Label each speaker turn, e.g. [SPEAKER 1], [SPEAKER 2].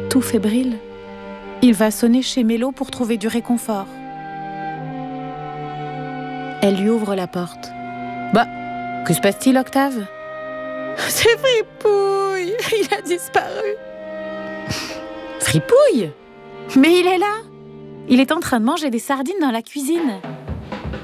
[SPEAKER 1] Tout fébrile, il va sonner chez Mélo pour trouver du réconfort. Elle lui ouvre la porte. « Bah, que se passe-t-il, Octave ?»« C'est Fripouille, il a disparu. »« Fripouille ? Mais il est là. Il est en train de manger des sardines dans la cuisine.